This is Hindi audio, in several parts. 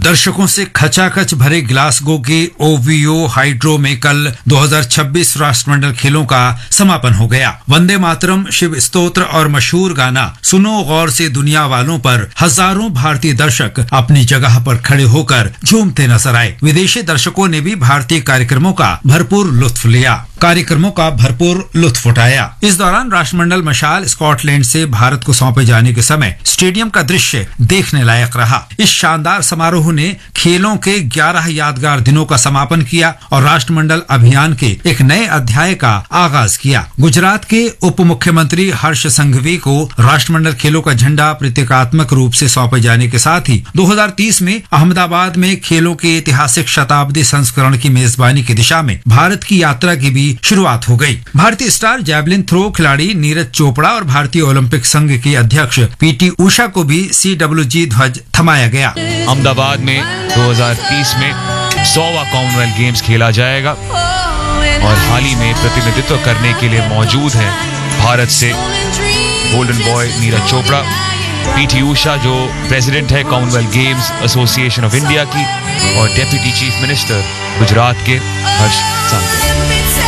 दर्शकों से खचाखच भरे ग्लासगो के ओवीओ हाइड्रो में कल 2026 राष्ट्रमंडल खेलों का समापन हो गया। वंदे मातरम, शिव स्तोत्र और मशहूर गाना सुनो गौर से दुनिया वालों पर हजारों भारतीय दर्शक अपनी जगह पर खड़े होकर झूमते नजर आए। विदेशी दर्शकों ने भी भारतीय कार्यक्रमों का भरपूर लुत्फ उठाया। इस दौरान राष्ट्रमंडल मशाल स्कॉटलैंड से भारत को सौंपे जाने के समय स्टेडियम का दृश्य देखने लायक रहा। इस शानदार समारोह ने खेलों के 11 यादगार दिनों का समापन किया और राष्ट्रमंडल अभियान के एक नए अध्याय का आगाज किया। गुजरात के उप मुख्यमंत्री हर्ष संघवी को राष्ट्रमंडल खेलों का झंडा प्रतीकात्मक रूप से सौंपे जाने के साथ ही 2030 में अहमदाबाद में खेलों के ऐतिहासिक शताब्दी संस्करण की मेजबानी की दिशा में भारत की यात्रा की भी शुरुआत हो गई। भारतीय स्टार जैवलिन थ्रो खिलाड़ी नीरज चोपड़ा और भारतीय ओलंपिक संघ के अध्यक्ष पीटी उषा को भी CWG ध्वज थमाया गया। अहमदाबाद में 2030 में 100वां कॉमनवेल्थ गेम्स खेला जाएगा और हाल ही में प्रतिनिधित्व करने के लिए मौजूद हैं भारत से golden boy Neeraj Chopra, PT Usha जो प्रेसिडेंट है Commonwealth games association of India की, और डेप्यूटी चीफ मिनिस्टर गुजरात के हर्ष संघवी।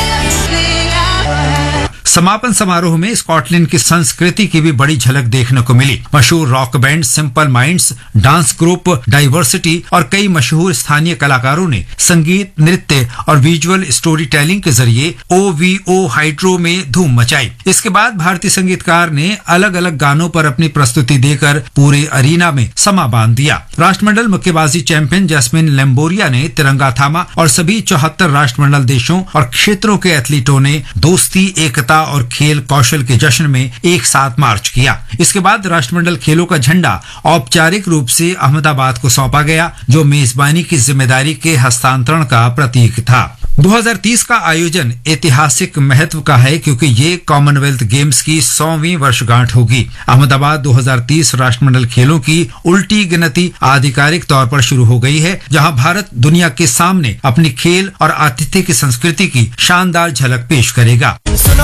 समापन समारोह में स्कॉटलैंड की संस्कृति की भी बड़ी झलक देखने को मिली। मशहूर rock band simple minds, dance group diversity और कई मशहूर स्थानीय कलाकारों ने संगीत, नृत्य और विजुअल स्टोरी टेलिंग के जरिए OVO हाइड्रो में धूम मचाई। इसके बाद भारतीय संगीतकार ने अलग अलग गानों पर अपनी प्रस्तुति देकर पूरे अरीना में समा बांध दिया। राष्ट्रमंडल मुक्केबाजी चैंपियन जैस्मिन लेम्बोरिया ने तिरंगा थामा और सभी 74 राष्ट्रमंडल देशों और क्षेत्रों के एथलीटों ने दोस्ती, एकता और खेल कौशल के जश्न में एक साथ मार्च किया। इसके बाद राष्ट्रमंडल खेलों का झंडा औपचारिक रूप से अहमदाबाद को सौंपा गया, जो मेजबानी की जिम्मेदारी के हस्तांतरण का प्रतीक था। 2030 का आयोजन ऐतिहासिक महत्व का है क्योंकि ये कॉमनवेल्थ गेम्स की 100वीं वर्षगांठ होगी। अहमदाबाद 2030 राष्ट्रमंडल खेलों की उल्टी गिनती आधिकारिक तौर पर शुरू हो गई है, जहां भारत दुनिया के सामने अपनी खेल और आतिथ्य की संस्कृति की शानदार झलक पेश करेगा।